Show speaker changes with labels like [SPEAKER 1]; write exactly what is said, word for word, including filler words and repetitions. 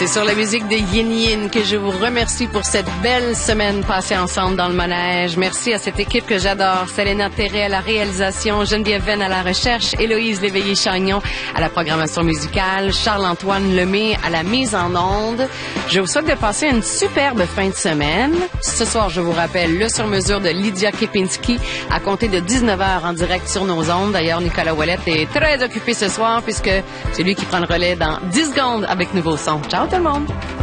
[SPEAKER 1] C'est sur la musique de Yin Yin que je vous remercie pour cette belle semaine passée ensemble dans le manège. Merci à cette équipe que j'adore. Selena Terré à la réalisation, Geneviève Venn à la recherche, Héloïse Léveillé-Chagnon à la programmation musicale, Charles-Antoine Lemay à la mise en onde. Je vous souhaite de passer une superbe fin de semaine. Ce soir, je vous rappelle, le sur-mesure de Lydia Kepinski à compter de dix-neuf heures en direct sur nos ondes. D'ailleurs, Nicolas Ouellette est très occupé ce soir puisque c'est lui qui prend le relais dans dix secondes avec Nouveau Son. Ciao tout le monde!